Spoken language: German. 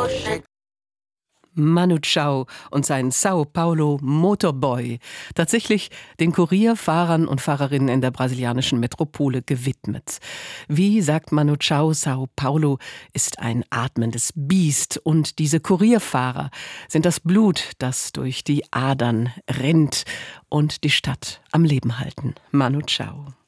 Manu Chao und sein Sao Paulo Motorboy, tatsächlich den Kurierfahrern und Fahrerinnen in der brasilianischen Metropole gewidmet. Wie sagt Manu Chao, Sao Paulo ist ein atmendes Biest und diese Kurierfahrer sind das Blut, das durch die Adern rennt und die Stadt am Leben halten. Manu Chao.